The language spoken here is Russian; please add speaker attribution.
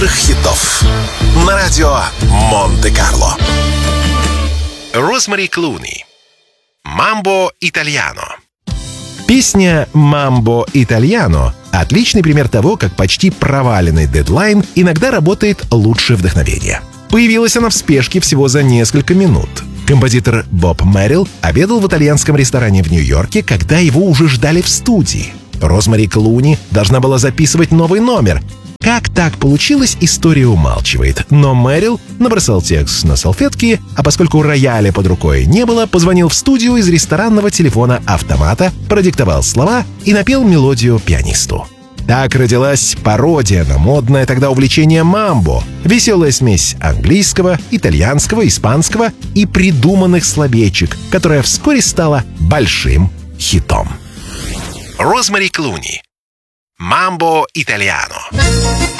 Speaker 1: лучших хитов на радио Монте-Карло.
Speaker 2: Розмари Клуни. «Мамбо Итальяно».
Speaker 3: Песня «Мамбо Итальяно» — отличный пример того, как почти проваленный дедлайн иногда работает лучше вдохновения. Появилась она в спешке всего за несколько минут. Композитор Боб Меррилл обедал в итальянском ресторане в Нью-Йорке, когда его уже ждали в студии. Розмари Клуни должна была записывать новый номер. Как так получилось, история умалчивает, но Меррилл набросал текст на салфетки, а поскольку рояля под рукой не было, позвонил в студию из ресторанного телефона-автомата, продиктовал слова и напел мелодию пианисту. Так родилась пародия на модное тогда увлечение мамбо. Веселая смесь английского, итальянского, испанского и придуманных словечек, которая вскоре стала большим хитом.
Speaker 2: Розмари Клуни. «Мамбо Итальяно».